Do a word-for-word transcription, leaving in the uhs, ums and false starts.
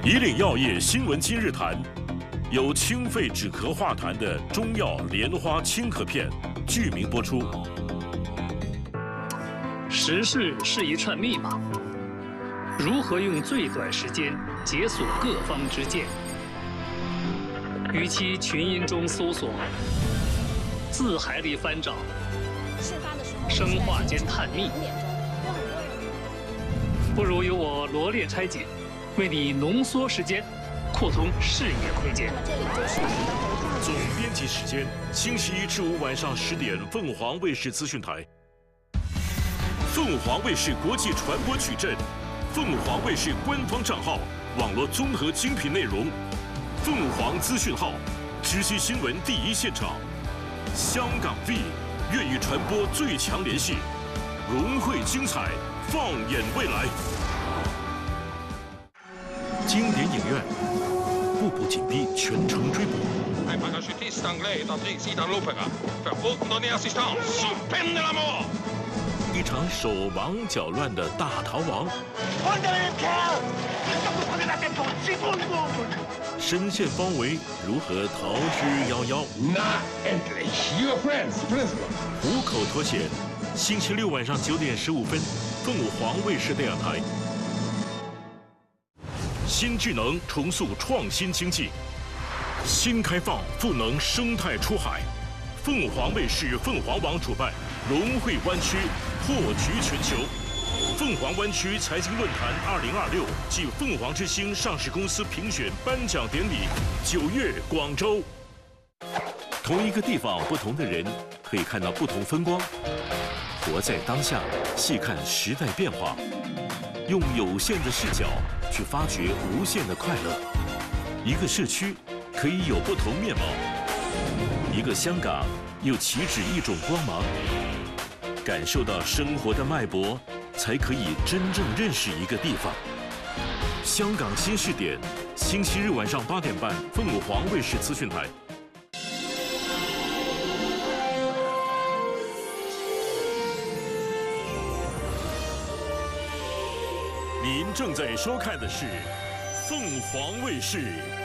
以岭药业新闻今日谈，由清肺止咳化痰的中药莲花清咳片剧名播出。 时事是一串密码，如何用最短时间解锁各方之见？与其群音中搜索，字海里翻找，生化间探秘，不如由我罗列拆解，为你浓缩时间，扩通视野空间。 总编辑时间：星期一至五晚上十点，凤凰卫视资讯台。凤凰卫视国际传播矩阵，凤凰卫视官方账号，网络综合精品内容。凤凰资讯号，直击新闻第一现场。香港 V 愿意传播最强联系，融汇精彩，放眼未来。经典影院，步步紧逼，全程追捕。一场手忙脚乱的大逃亡。深陷包围，如何逃之夭夭？虎口脱险，星期六晚上九点十五分，凤凰卫视电视台。新智能重塑创新经济，新开放赋能生态出海。凤凰卫视、凤凰网主办，融汇湾区，破局全球。凤凰湾区财经论坛二零二六暨凤凰之星上市公司评选颁奖典礼，九月广州。同一个地方，不同的人，可以看到不同风光。活在当下，细看时代变化，用有限的视角去发掘无限的快乐。一个社区可以有不同面貌，一个香港又岂止一种光芒。感受到生活的脉搏，才可以真正认识一个地方。香港新视点，星期日晚上八点半，凤凰卫视资讯台。您正在收看的是凤凰卫视